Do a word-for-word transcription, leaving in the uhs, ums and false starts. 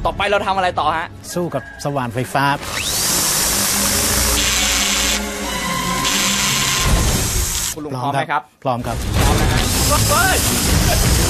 ต่อไปเราทำอะไรต่อฮะสู้กับสว่านไฟฟ้าคุณลุงพร้อมไหมครับพร้อมครับพร้อมนะฮะ